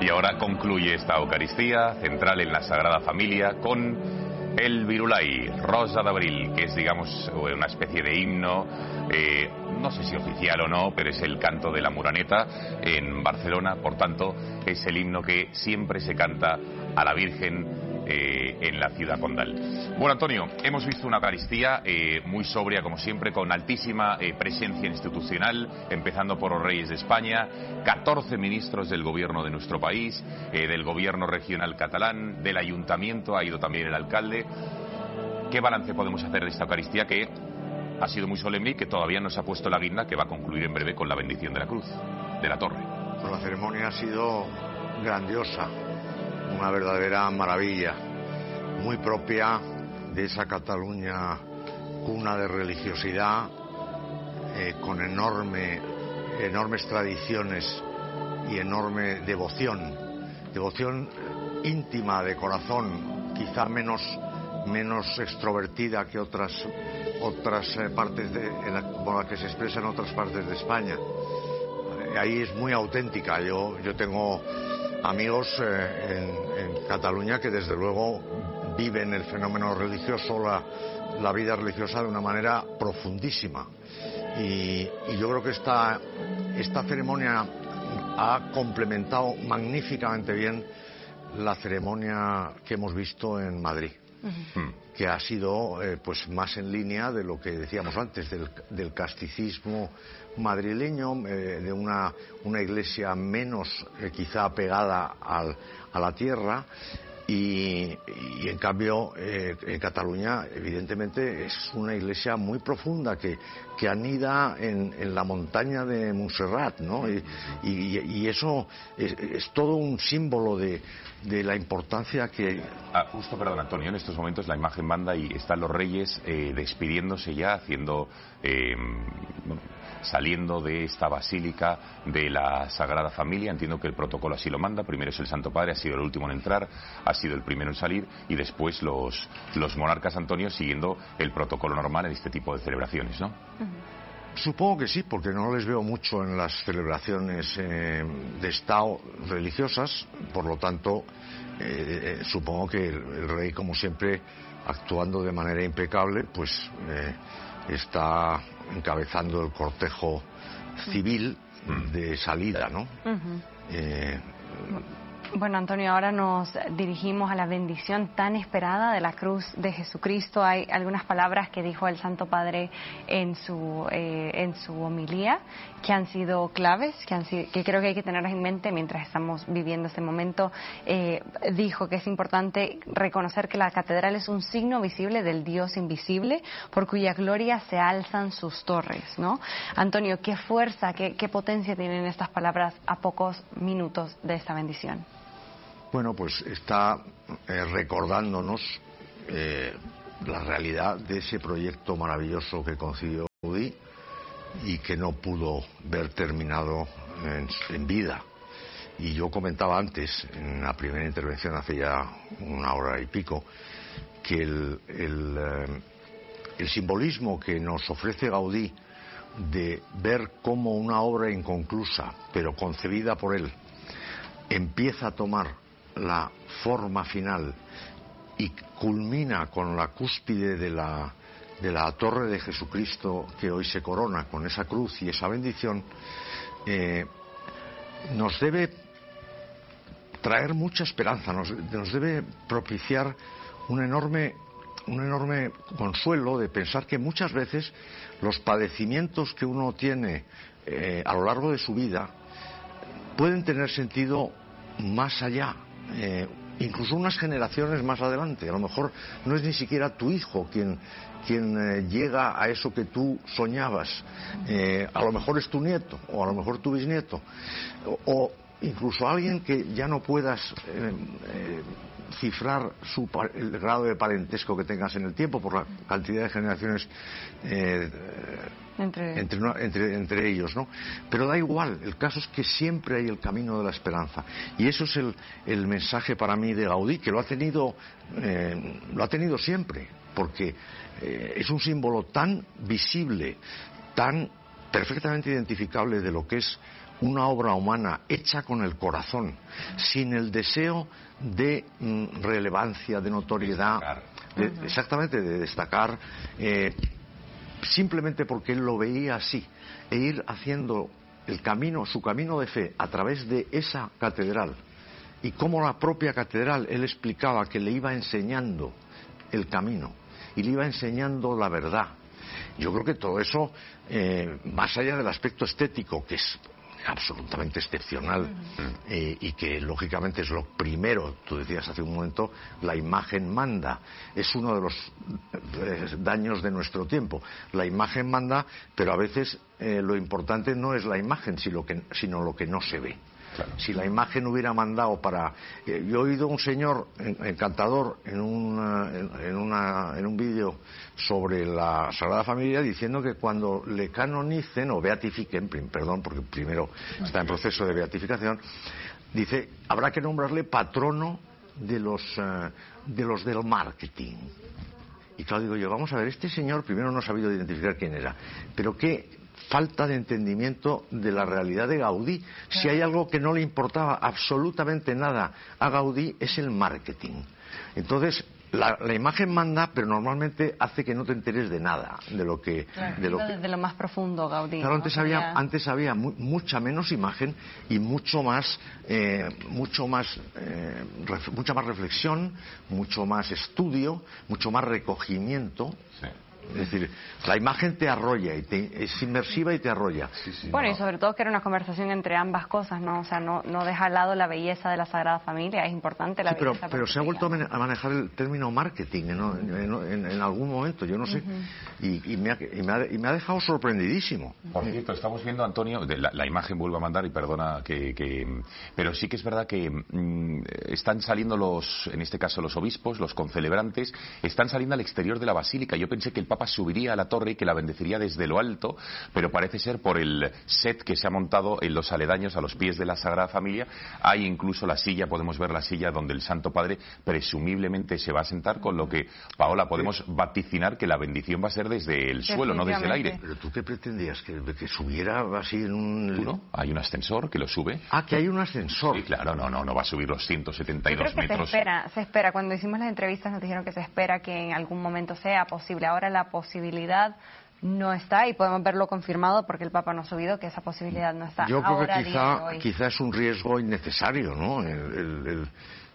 Y ahora concluye esta Eucaristía central en la Sagrada Familia con el Virulai, Rosa d'Abril, que es, digamos, una especie de himno, no sé si oficial o no, pero es el canto de la Moreneta en Barcelona. Por tanto, es el himno que siempre se canta a la Virgen en la ciudad condal. Bueno, Antonio, hemos visto una Eucaristía muy sobria, como siempre, con altísima presencia institucional, empezando por los reyes de España, 14 ministros del gobierno de nuestro país, del gobierno regional catalán, del ayuntamiento, ha ido también el alcalde. ¿Qué balance podemos hacer de esta Eucaristía que ha sido muy solemne y que todavía no se ha puesto la guinda, que va a concluir en breve con la bendición de la cruz, de la torre? Pues la ceremonia ha sido grandiosa, una verdadera maravilla, muy propia de esa Cataluña cuna de religiosidad, con enormes tradiciones y enorme devoción íntima, de corazón, quizá menos extrovertida que otras partes por las que se expresa en otras partes de España. Ahí es muy auténtica. Yo tengo amigos en Cataluña que desde luego viven el fenómeno religioso, la vida religiosa de una manera profundísima, y yo creo que esta ceremonia ha complementado magníficamente bien la ceremonia que hemos visto en Madrid, que ha sido pues más en línea de lo que decíamos antes, del casticismo madrileño, de una iglesia menos quizá apegada a la tierra, y en cambio en Cataluña evidentemente es una iglesia muy profunda que anida en la montaña de Montserrat, ¿no? Y eso es todo un símbolo de la importancia que... Justo, perdón, Antonio, en estos momentos la imagen manda y están los reyes despidiéndose ya, saliendo de esta basílica de la Sagrada Familia. Entiendo que el protocolo así lo manda. Primero es el Santo Padre, ha sido el último en entrar, ha sido el primero en salir, y después los monarcas, Antonio, siguiendo el protocolo normal en este tipo de celebraciones, ¿no? Supongo que sí, porque no les veo mucho en las celebraciones de Estado religiosas. Por lo tanto, supongo que el rey, como siempre, actuando de manera impecable, pues está encabezando el cortejo civil de salida, ¿no? Bueno, Antonio, ahora nos dirigimos a la bendición tan esperada de la cruz de Jesucristo. Hay algunas palabras que dijo el Santo Padre en su homilía que han sido claves, que creo que hay que tenerlas en mente mientras estamos viviendo este momento. Dijo que es importante reconocer que la catedral es un signo visible del Dios invisible, por cuya gloria se alzan sus torres, ¿no? Antonio, ¿qué fuerza, qué potencia tienen estas palabras a pocos minutos de esta bendición? Bueno, pues está recordándonos la realidad de ese proyecto maravilloso que concibió Gaudí y que no pudo ver terminado en vida. Y yo comentaba antes, en la primera intervención hace ya una hora y pico, que el simbolismo que nos ofrece Gaudí de ver cómo una obra inconclusa, pero concebida por él, empieza a tomar la forma final y culmina con la cúspide de la torre de Jesucristo que hoy se corona con esa cruz y esa bendición, nos debe traer mucha esperanza, nos debe propiciar un enorme consuelo de pensar que muchas veces los padecimientos que uno tiene a lo largo de su vida pueden tener sentido más allá, incluso unas generaciones más adelante. A lo mejor no es ni siquiera tu hijo quien llega a eso que tú soñabas, a lo mejor es tu nieto, o a lo mejor tu bisnieto, o incluso alguien que ya no puedas cifrar el grado de parentesco que tengas en el tiempo por la cantidad de generaciones entre ellos, ¿no? Pero da igual, el caso es que siempre hay el camino de la esperanza, y eso es el mensaje para mí de Gaudí, que lo ha tenido siempre, porque es un símbolo tan visible, tan perfectamente identificable de lo que es una obra humana hecha con el corazón, sin el deseo de relevancia, de notoriedad, exactamente, de destacar, simplemente porque él lo veía así, e ir haciendo el camino, su camino de fe a través de esa catedral, y cómo la propia catedral, él explicaba que le iba enseñando el camino y le iba enseñando la verdad. Yo creo que todo eso, más allá del aspecto estético, que es absolutamente excepcional, y que lógicamente es lo primero, tú decías hace un momento, la imagen manda, es uno de los daños de nuestro tiempo. La imagen manda, pero a veces lo importante no es la imagen, sino lo que no se ve. Claro. Si la imagen hubiera mandado para... yo he oído un señor encantador en un vídeo sobre la Sagrada Familia diciendo que cuando le canonicen o beatifiquen, perdón, porque primero está en proceso de beatificación, dice, habrá que nombrarle patrono de los del marketing. Y claro, digo yo, vamos a ver, este señor primero no ha sabido identificar quién era, pero qué falta de entendimiento de la realidad de Gaudí. Si hay algo que no le importaba absolutamente nada a Gaudí, es el marketing. Entonces, la imagen manda, pero normalmente hace que no te enteres de nada, de lo que... Claro, de lo más profundo, Gaudí. Claro, ¿no? antes había mucha menos imagen y mucha más reflexión, mucho más estudio, mucho más recogimiento. Sí. Es decir, la imagen te arrolla, es inmersiva y te arrolla. Bueno, y sobre todo que era una conversación entre ambas cosas, ¿no? O sea, no deja al lado la belleza de la Sagrada Familia, es importante la belleza. Pero se ha vuelto a manejar el término marketing en algún momento, yo no sé, y me ha dejado sorprendidísimo. Por cierto, estamos viendo, Antonio, la imagen vuelvo a mandar y perdona pero sí que es verdad que están saliendo en este caso los obispos, los concelebrantes, están saliendo al exterior de la basílica. Yo pensé que el Papa subiría a la torre y que la bendeciría desde lo alto, pero parece ser por el set que se ha montado en los aledaños a los pies de la Sagrada Familia. Hay incluso la silla, podemos ver la silla donde el Santo Padre presumiblemente se va a sentar, con lo que, Paola, podemos vaticinar que la bendición va a ser desde el suelo, no desde el aire. ¿Pero tú qué pretendías? ¿Que subiera así en un...? ¿Tú no? Hay un ascensor que lo sube. Ah, que hay un ascensor. Sí, claro, no va a subir los 172 metros. Se espera. Cuando hicimos las entrevistas nos dijeron que se espera que en algún momento sea posible. Ahora la posibilidad no está, y podemos verlo confirmado porque el Papa no ha subido, que esa posibilidad no está. Yo creo que quizá es un riesgo innecesario, ¿no? El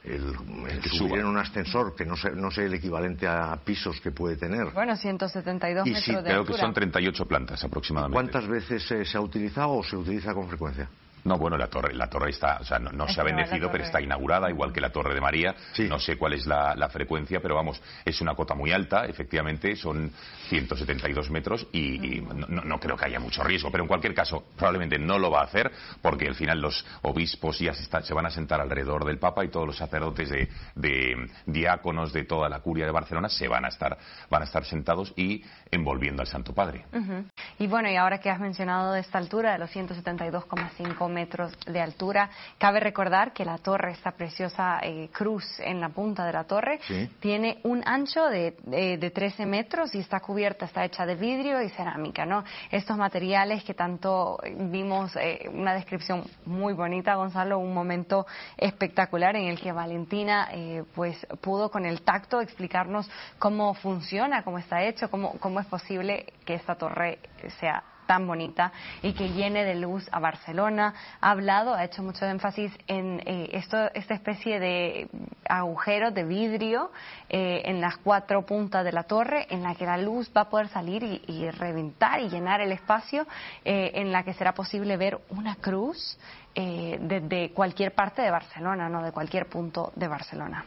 que subir en un ascensor, que no sé el equivalente a pisos que puede tener. Bueno, 172 metros de altura. Creo que son 38 plantas aproximadamente. ¿Cuántas veces se ha utilizado o se utiliza con frecuencia? No, bueno, la torre está, o sea, no se ha bendecido, pero está inaugurada, igual que la Torre de María. Sí. No sé cuál es la frecuencia, pero vamos, es una cota muy alta, efectivamente, son 172 metros y no creo que haya mucho riesgo, pero en cualquier caso, probablemente no lo va a hacer, porque al final los obispos ya se van a sentar alrededor del Papa, y todos los sacerdotes de diáconos de toda la curia de Barcelona van a estar sentados y envolviendo al Santo Padre. Y bueno, y ahora que has mencionado de esta altura, de los 172,5 metros de altura, cabe recordar que la torre, esta preciosa cruz en la punta de la torre, ¿sí?, tiene un ancho de 13 metros y está hecha de vidrio y cerámica, ¿no? Estos materiales que tanto vimos, una descripción muy bonita, Gonzalo, un momento espectacular en el que Valentina pues pudo con el tacto explicarnos cómo funciona, cómo está hecho, cómo es posible que esta torre sea tan bonita y que llene de luz a Barcelona. Ha hecho mucho énfasis en esta especie de agujeros de vidrio en las cuatro puntas de la torre, en la que la luz va a poder salir y reventar y llenar el espacio, en la que será posible ver una cruz desde cualquier parte de Barcelona, no de cualquier punto de Barcelona.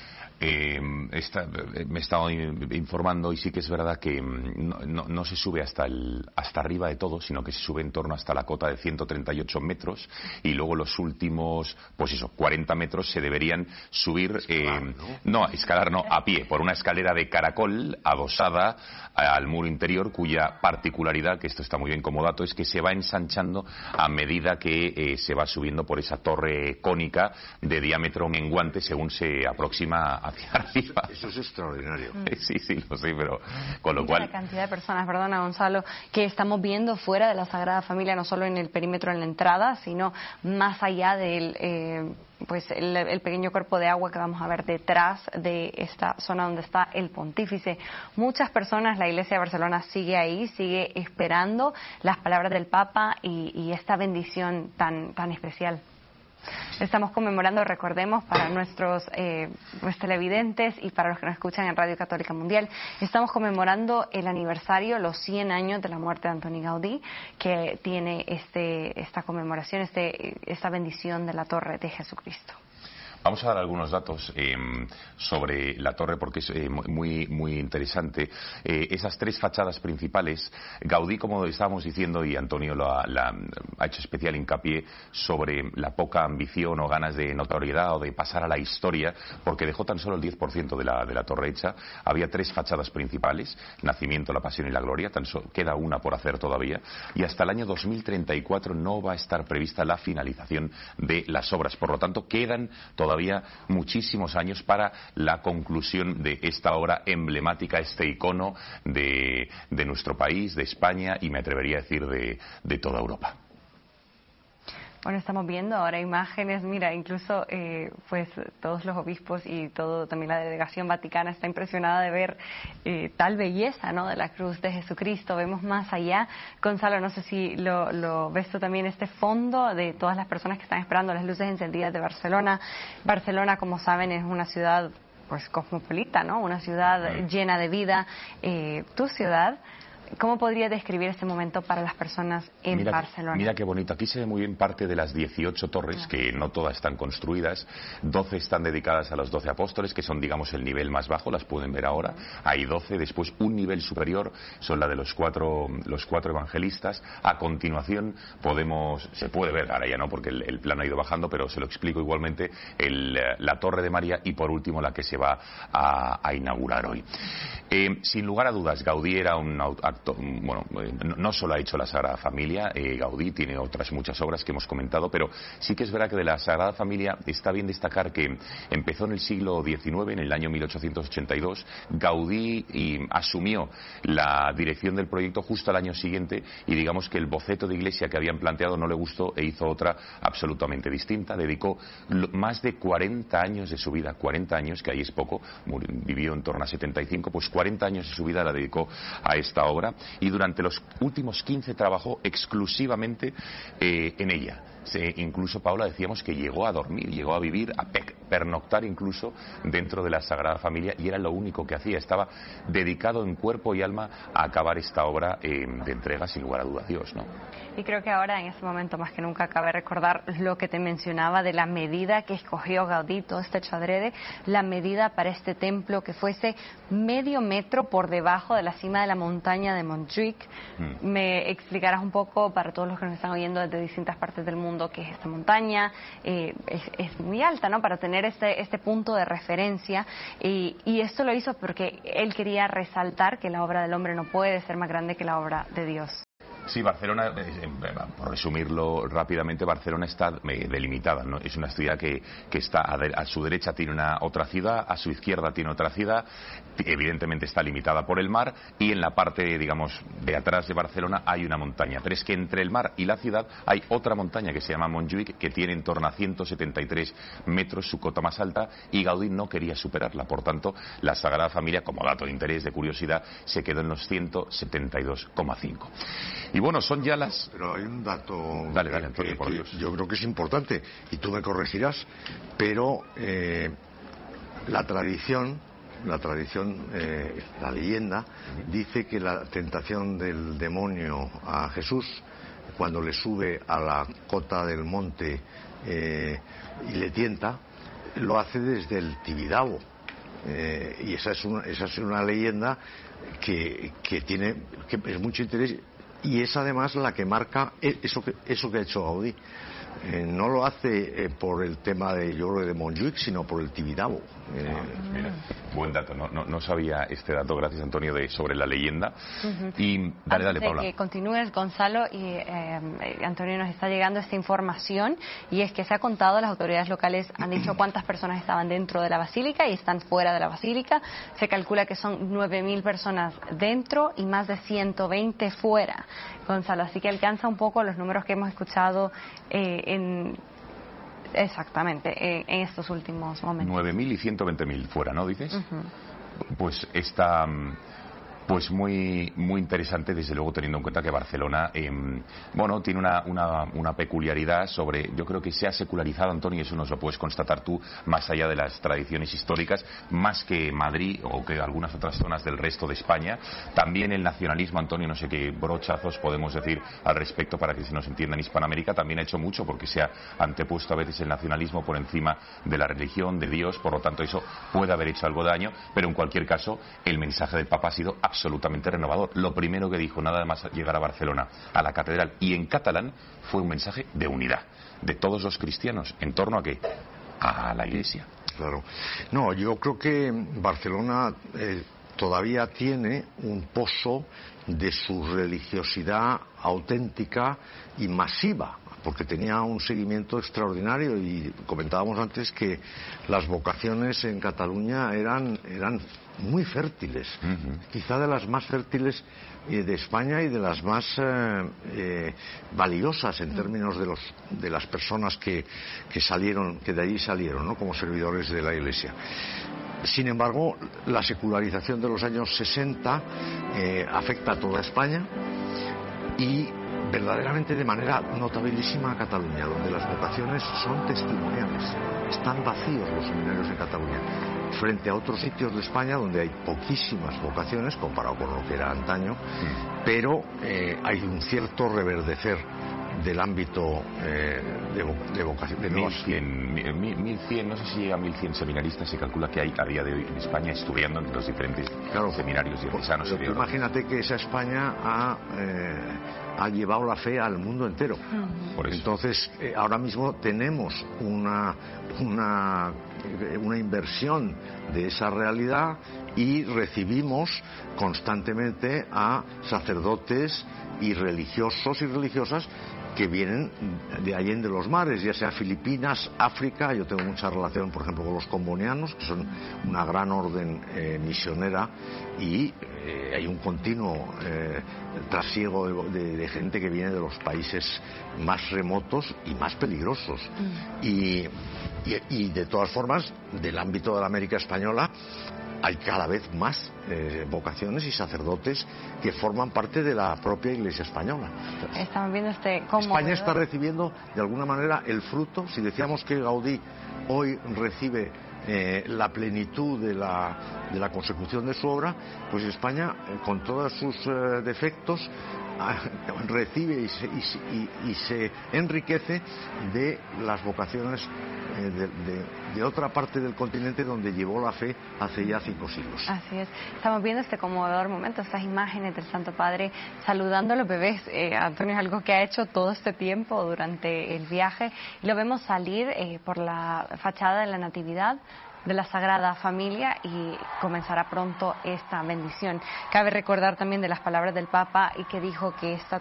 Me he estado informando y sí que es verdad que no se sube hasta arriba de todo, sino que se sube en torno hasta la cota de 138 metros, y luego los últimos 40 metros se deberían subir escalar a pie, por una escalera de caracol adosada al muro interior, cuya particularidad, que esto está muy bien como dato, es que se va ensanchando a medida que se va subiendo por esa torre cónica de diámetro menguante según se aproxima hacia arriba. Eso es extraordinario. Sí, lo sé, pero con lo cual... La cantidad de personas, perdona Gonzalo, que estamos viendo fuera de la Sagrada Familia, no solo en el perímetro en la entrada, sino más allá del el pequeño cuerpo de agua que vamos a ver detrás de esta zona donde está el pontífice. Muchas personas, la Iglesia de Barcelona sigue ahí, sigue esperando las palabras del Papa y esta bendición tan especial. Estamos conmemorando, recordemos, para nuestros televidentes y para los que nos escuchan en Radio Católica Mundial, estamos conmemorando el aniversario, los 100 años de la muerte de Antoni Gaudí, que tiene esta conmemoración, esta bendición de la Torre de Jesucristo. Vamos a dar algunos datos sobre la torre porque es muy interesante. Esas tres fachadas principales, Gaudí, como estábamos diciendo, y Antonio ha hecho especial hincapié sobre la poca ambición o ganas de notoriedad o de pasar a la historia, porque dejó tan solo el 10% de la torre hecha. Había tres fachadas principales, Nacimiento, la Pasión y la Gloria, queda una por hacer todavía, y hasta el año 2034 no va a estar prevista la finalización de las obras. Por lo tanto, quedan todavía muchísimos años para la conclusión de esta obra emblemática, este icono de nuestro país, de España y me atrevería a decir de toda Europa. Bueno, estamos viendo ahora imágenes, mira, incluso todos los obispos y también la delegación vaticana está impresionada de ver tal belleza, ¿no?, de la cruz de Jesucristo. Vemos más allá. Gonzalo, no sé si lo ves tú también, este fondo de todas las personas que están esperando las luces encendidas de Barcelona. Barcelona, como saben, es una ciudad cosmopolita, ¿no?, una ciudad llena de vida. Tu ciudad, ¿cómo podría describir este momento para las personas en Barcelona? Mira qué bonito. Aquí se ve muy bien parte de las 18 torres, que no todas están construidas. 12 están dedicadas a los 12 apóstoles, que son, digamos, el nivel más bajo. Las pueden ver ahora. Hay 12. Después, un nivel superior son la de los cuatro evangelistas. A continuación, se puede ver, ahora ya no, porque el plano ha ido bajando, pero se lo explico igualmente, la Torre de María y, por último, la que se va a inaugurar hoy. Sin lugar a dudas, Gaudí era un no solo ha hecho la Sagrada Familia, Gaudí tiene otras muchas obras que hemos comentado, pero sí que es verdad que de la Sagrada Familia está bien destacar que empezó en el siglo XIX, en el año 1882. Gaudí asumió la dirección del proyecto justo al año siguiente y digamos que el boceto de iglesia que habían planteado no le gustó e hizo otra absolutamente distinta. Dedicó más de 40 años de su vida, 40 años, que ahí es poco, vivió en torno a 75, pues 40 años de su vida la dedicó a esta obra y durante los últimos 15 trabajó exclusivamente en ella. Incluso, Paula, decíamos que llegó a dormir, llegó a vivir, a pernoctar incluso dentro de la Sagrada Familia y era lo único que hacía. Estaba dedicado en cuerpo y alma a acabar esta obra de entrega, sin lugar a duda, a Dios, ¿no? Y creo que ahora, en este momento, más que nunca, cabe recordar lo que te mencionaba de la medida que escogió Gaudí, todo este hecho adrede, la medida para este templo que fuese medio metro por debajo de la cima de la montaña de Montjuïc. ¿Me explicarás un poco, para todos los que nos están oyendo desde distintas partes del mundo, qué es esta montaña? Es muy alta, ¿no?, para tener este punto de referencia. Y esto lo hizo porque él quería resaltar que la obra del hombre no puede ser más grande que la obra de Dios. Sí, Barcelona, por resumirlo rápidamente, Barcelona está delimitada, ¿no? Es una ciudad que está a su derecha tiene otra ciudad, a su izquierda tiene otra ciudad, evidentemente está limitada por el mar y en la parte, digamos, de atrás de Barcelona hay una montaña. Pero es que entre el mar y la ciudad hay otra montaña que se llama Montjuïc, que tiene en torno a 173 metros, su cota más alta, y Gaudí no quería superarla. Por tanto, la Sagrada Familia, como dato de interés, de curiosidad, se quedó en los 172,5. Y bueno, son ya las... Pero hay un dato dale, Antonio, por Dios. Yo creo que es importante, y tú me corregirás, pero la tradición, la leyenda, dice que la tentación del demonio a Jesús, cuando le sube a la cota del monte y le tienta, lo hace desde el Tibidabo. Y esa es una leyenda que es mucho interés. Y es además la que marca eso que ha hecho Gaudí. no lo hace por el tema de, yo creo, de Montjuic, sino por el Tibidabo. Mira, buen dato, no sabía este dato, gracias Antonio, sobre la leyenda. Y dale, Paula. Que continúes, Gonzalo, y Antonio, nos está llegando esta información, y es que se ha contado, las autoridades locales han dicho cuántas personas estaban dentro de la basílica y están fuera de la basílica. Se calcula que son 9.000 personas dentro y más de 120 fuera, Gonzalo, así que alcanza un poco los números que hemos escuchado exactamente en estos últimos momentos. 9.000 y 120.000 fuera, ¿no dices? Pues está pues muy interesante, desde luego, teniendo en cuenta que Barcelona bueno, tiene una peculiaridad sobre, yo creo que se ha secularizado, Antonio, y eso nos lo puedes constatar tú, más allá de las tradiciones históricas, más que Madrid o que algunas otras zonas del resto de España. También el nacionalismo, Antonio, no sé qué brochazos podemos decir al respecto para que se nos entienda. En Hispanoamérica también ha hecho mucho porque se ha antepuesto a veces el nacionalismo por encima de la religión, de Dios, por lo tanto eso puede haber hecho algo de daño, pero en cualquier caso el mensaje del Papa ha sido absolutamente renovador. Lo primero que dijo, nada más llegar a Barcelona, a la catedral y en catalán, fue un mensaje de unidad de todos los cristianos. ¿En torno a qué? A la Iglesia. Claro. No, yo creo que Barcelona todavía tiene un pozo de su religiosidad auténtica y masiva, porque tenía un seguimiento extraordinario, y comentábamos antes que las vocaciones en Cataluña eran muy fértiles, quizá de las más fértiles de España y de las más valiosas en términos de las personas que de allí salieron, ¿no?, como servidores de la Iglesia. Sin embargo, la secularización de los años 60 afecta a toda España y verdaderamente de manera notabilísima a Cataluña, donde las vocaciones son testimoniales. Están vacíos los seminarios de Cataluña, frente a otros sitios de España donde hay poquísimas vocaciones comparado con lo que era antaño, pero hay un cierto reverdecer del ámbito de vocación. 1.100, no sé si llega a 1.100 seminaristas, se calcula que hay a día de hoy en España estudiando en los diferentes seminarios diocesanos. Imagínate que esa España ha llevado la fe al mundo entero. Entonces, ahora mismo tenemos una inversión de esa realidad y recibimos constantemente a sacerdotes y religiosos y religiosas que vienen de allende los mares, ya sea Filipinas, África. Yo tengo mucha relación, por ejemplo, con los combonianos, que son una gran orden misionera, y hay un continuo trasiego de gente que viene de los países más remotos y más peligrosos. Y de todas formas, del ámbito de la América española hay cada vez más vocaciones y sacerdotes que forman parte de la propia Iglesia española. Estamos viendo España está recibiendo de alguna manera el fruto. Si decíamos que Gaudí hoy recibe la plenitud de la consecución de su obra, pues España, con todos sus defectos, recibe y se enriquece de las vocaciones de otra parte del continente donde llevó la fe hace ya 5 siglos. Así es. Estamos viendo este conmovedor momento, estas imágenes del Santo Padre saludando a los bebés. Antonio, es algo que ha hecho todo este tiempo durante el viaje. Lo vemos salir por la fachada de la Natividad de la Sagrada Familia, y comenzará pronto esta bendición. Cabe recordar también de las palabras del Papa, y que dijo que esta